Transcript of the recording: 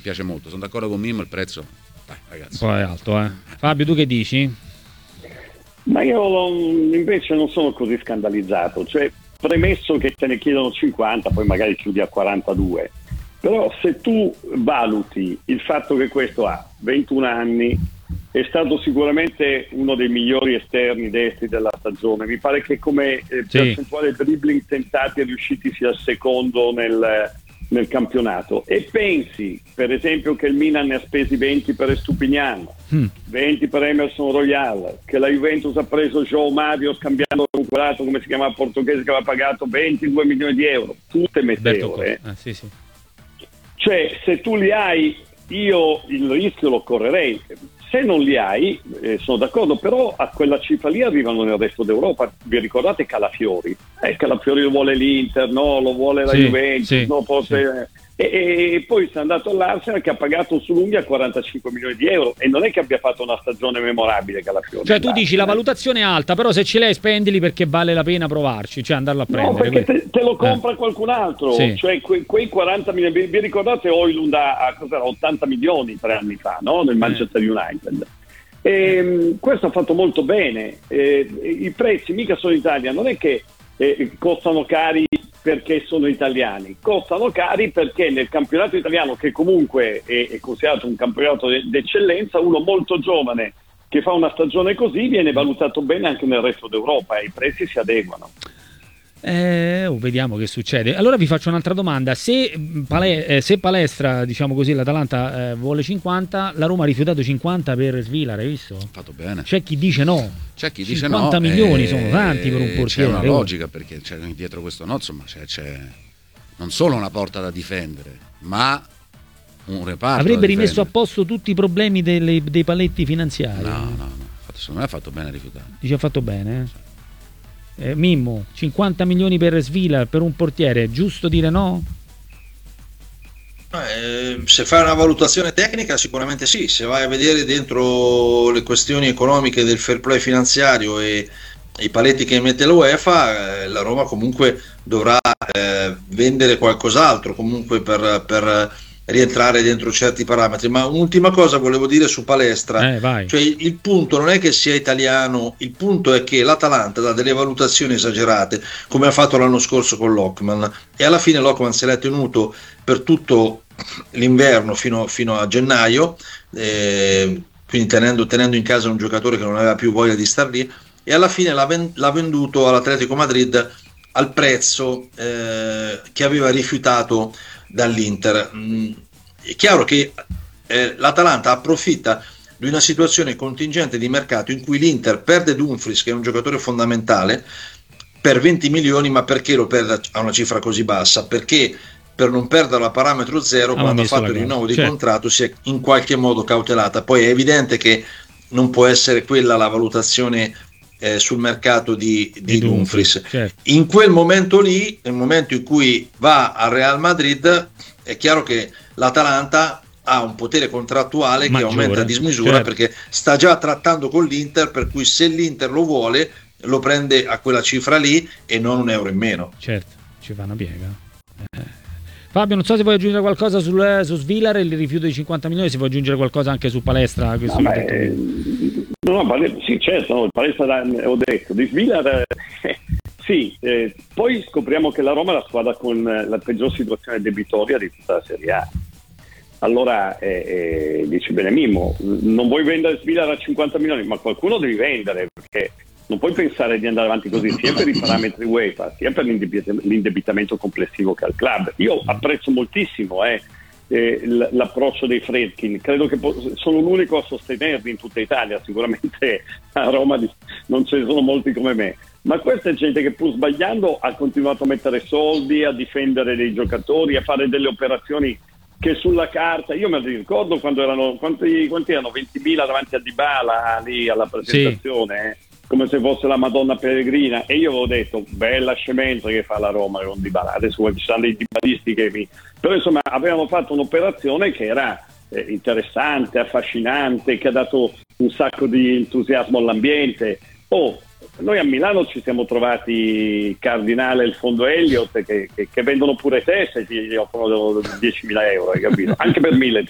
piace molto. Sono d'accordo con Mimmo, il prezzo, dai, ragazzi, poi è alto, Fabio, tu che dici? Ma io invece non sono così scandalizzato, cioè premesso che te ne chiedono 50, poi magari chiudi a 42, però se tu valuti il fatto che questo ha 21 anni, è stato sicuramente uno dei migliori esterni destri della stagione, mi pare che come percentuale dribbling tentati e riusciti sia secondo nel campionato, e pensi per esempio che il Milan ne ha spesi 20 per Estupiñán, 20 per Emerson Royal, che la Juventus ha preso João Mario scambiando un curato, come si chiama, portoghese, che aveva pagato 22 milioni di euro, tutte meteore. Sì. Cioè, se tu li hai, io il rischio lo correrei. Se non li hai, sono d'accordo, però a quella cifra lì arrivano nel resto d'Europa. Vi ricordate Calafiori? Calafiori lo vuole l'Inter, no, lo vuole la Juventus, no, forse... E poi si è andato all'Arsenal, che ha pagato sull'unghia 45 milioni di euro, e non è che abbia fatto una stagione memorabile Calafiori. Cioè tu dici la valutazione è alta, però se ce l'hai spendili perché vale la pena provarci, cioè andarlo a prendere. No, perché te lo compra qualcun altro, cioè quei 40 milioni, vi ricordate Højlund a 80 milioni 3 anni fa, no? Nel Manchester United. Questo ha fatto molto bene, i prezzi mica sono in Italia, non è che costano cari perché sono italiani, costano cari perché nel campionato italiano, che comunque è considerato un campionato d'eccellenza, uno molto giovane che fa una stagione così viene valutato bene anche nel resto d'Europa e i prezzi si adeguano. Vediamo che succede. Allora vi faccio un'altra domanda: se Palestra, diciamo così, l'Atalanta vuole 50, la Roma ha rifiutato 50 per Svilar, hai visto? Fatto bene. C'è chi dice no. C'è chi dice 50 no, milioni sono tanti per un portiere. C'è una logica, perché c'è dietro questo no, insomma, c'è non solo una porta da difendere, ma un reparto. Avrebbe rimesso a posto tutti i problemi dei paletti finanziari. No. Secondo me ha fatto bene a rifiutare. Dice ha fatto bene, Mimmo, 50 milioni per Svilar, per un portiere, è giusto dire no? Se fai una valutazione tecnica sicuramente sì, se vai a vedere dentro le questioni economiche del fair play finanziario e i paletti che emette l'UEFA, la Roma comunque dovrà vendere qualcos'altro comunque per rientrare dentro certi parametri. Ma un'ultima cosa volevo dire su Palestra, cioè il punto non è che sia italiano, il punto è che l'Atalanta dà delle valutazioni esagerate, come ha fatto l'anno scorso con Lockman, e alla fine Lockman se l'è tenuto per tutto l'inverno fino a gennaio, quindi tenendo in casa un giocatore che non aveva più voglia di star lì, e alla fine l'ha venduto all'Atletico Madrid al prezzo che aveva rifiutato dall'Inter. È chiaro che l'Atalanta approfitta di una situazione contingente di mercato in cui l'Inter perde Dumfries, che è un giocatore fondamentale, per 20 milioni, ma perché lo perde a una cifra così bassa? Perché per non perderlo a parametro zero, quando ha fatto il rinnovo di contratto si è in qualche modo cautelata. Poi è evidente che non può essere quella la valutazione sul mercato di Dumfries. In quel momento lì, nel momento in cui va al Real Madrid, è chiaro che l'Atalanta ha un potere contrattuale maggiore, che aumenta a dismisura, perché sta già trattando con l'Inter, per cui se l'Inter lo vuole lo prende a quella cifra lì e non un euro in meno. Certo, ci fa una piega. Fabio, non so se vuoi aggiungere qualcosa su Svilar e il rifiuto di 50 milioni, se vuoi aggiungere qualcosa anche su Palestra. Sì, certo, Palestra ho detto, di Svilar sì, poi scopriamo che la Roma è la squadra con la peggior situazione debitoria di tutta la Serie A. Allora dice bene Mimmo, non vuoi vendere Svilar a 50 milioni, ma qualcuno devi vendere, perché non puoi pensare di andare avanti così, sia per i parametri UEFA, sia per l'indebitamento complessivo che ha il club. Io apprezzo moltissimo l'approccio dei Friedkin, credo che sono l'unico a sostenerli in tutta Italia, sicuramente a Roma non ce ne sono molti come me, ma questa è gente che pur sbagliando ha continuato a mettere soldi, a difendere dei giocatori, a fare delle operazioni che sulla carta, io me li ricordo quando erano, quanti erano? 20.000 davanti a Dybala lì alla presentazione, come se fosse la Madonna Peregrina, e io avevo detto bella scemenza che fa la Roma con Dybala, adesso ci sono dei dybalisti però insomma avevamo fatto un'operazione che era interessante, affascinante, che ha dato un sacco di entusiasmo all'ambiente. Noi a Milano ci siamo trovati Cardinale e il fondo Elliott che vendono pure te se ti offrono 10.000 euro, hai capito? Anche per 1.000